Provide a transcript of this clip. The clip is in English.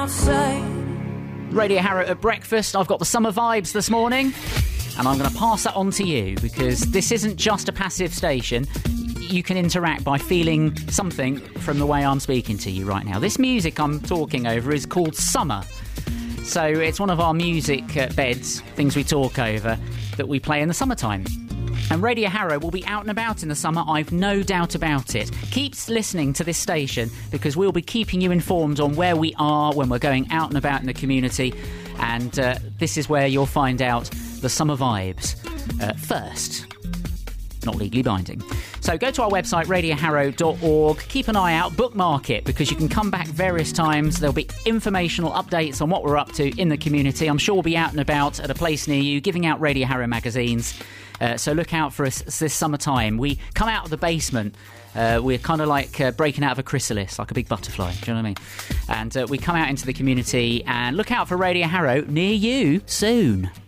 outside. Radio Harrow at breakfast. I've got the summer vibes this morning, and I'm going to pass that on to you because this isn't just a passive station. You can interact by feeling something from the way I'm speaking to you right now. This music I'm talking over is called Summer. So it's one of our music beds, things we talk over, that we play in the summertime. And Radio Harrow will be out and about in the summer, I've no doubt about it. Keep listening to this station because we'll be keeping you informed on where we are when we're going out and about in the community. And this is where you'll find out the summer vibes first. Not legally binding. So go to our website, radioharrow.org. Keep an eye out, bookmark it, because you can come back various times. There'll be informational updates on what we're up to in the community. I'm sure we'll be out and about at a place near you, giving out Radio Harrow magazines. So look out for us this summertime. We come out of the basement. We're kind of like breaking out of a chrysalis, like a big butterfly. Do you know what I mean? And we come out into the community and look out for Radio Harrow near you soon.